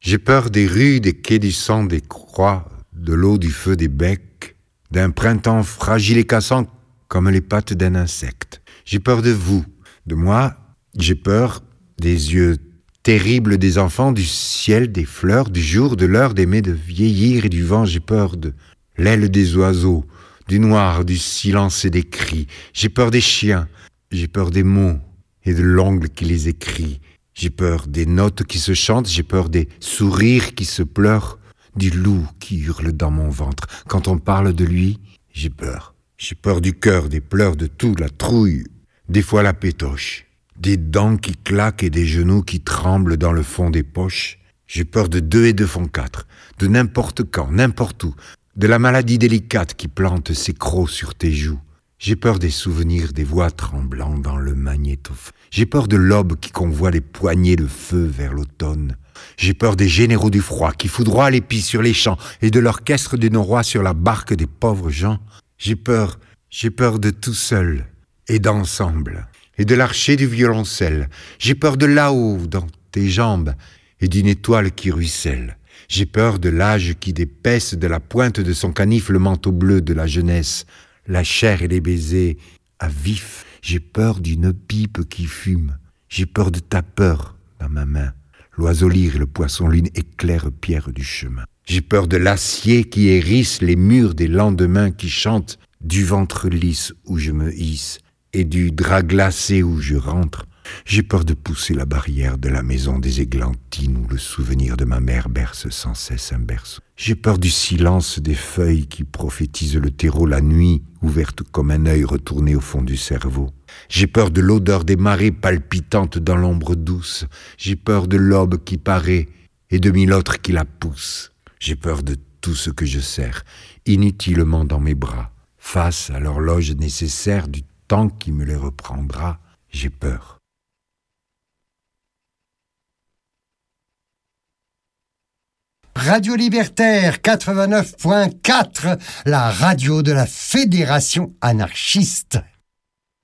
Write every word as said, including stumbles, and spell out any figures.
J'ai peur des rues, des quais, du sang, des croix, de l'eau, du feu, des becs, d'un printemps fragile et cassant comme les pattes d'un insecte. J'ai peur de vous, de moi, j'ai peur des yeux terribles des enfants, du ciel, des fleurs, du jour, de l'heure d'aimer, de vieillir et du vent. J'ai peur de l'aile des oiseaux, du noir, du silence et des cris. J'ai peur des chiens, j'ai peur des mots et de l'ongle qui les écrit. J'ai peur des notes qui se chantent, j'ai peur des sourires qui se pleurent, du loup qui hurle dans mon ventre. Quand on parle de lui, j'ai peur. J'ai peur du cœur, des pleurs, de tout, la trouille, des fois la pétoche, des dents qui claquent et des genoux qui tremblent dans le fond des poches. J'ai peur de deux et deux font quatre, de n'importe quand, n'importe où, de la maladie délicate qui plante ses crocs sur tes joues. J'ai peur des souvenirs des voix tremblant dans le magnétophone. J'ai peur de l'aube qui convoie les poignées de feu vers l'automne. J'ai peur des généraux du froid qui foudroient les pies sur les champs et de l'orchestre des norois sur la barque des pauvres gens. J'ai peur, j'ai peur de tout seul et d'ensemble et de l'archer du violoncelle. J'ai peur de là-haut dans tes jambes et d'une étoile qui ruisselle. J'ai peur de l'âge qui dépaisse de la pointe de son canif le manteau bleu de la jeunesse, la chair et les baisers à vif. J'ai peur d'une pipe qui fume. J'ai peur de ta peur dans ma main. L'oiseau lyre et le poisson lune éclairent pierre du chemin. J'ai peur de l'acier qui hérisse les murs des lendemains qui chantent, du ventre lisse où je me hisse et du drap glacé où je rentre. J'ai peur de pousser la barrière de la maison des églantines où le souvenir de ma mère berce sans cesse un berceau. J'ai peur du silence des feuilles qui prophétisent le terreau la nuit, ouverte comme un œil retourné au fond du cerveau. J'ai peur de l'odeur des marées palpitantes dans l'ombre douce. J'ai peur de l'aube qui paraît et de mille autres qui la poussent. J'ai peur de tout ce que je serre inutilement dans mes bras. Face à l'horloge nécessaire du temps qui me les reprendra, j'ai peur. Radio Libertaire quatre-vingt-neuf point quatre, la radio de la Fédération anarchiste.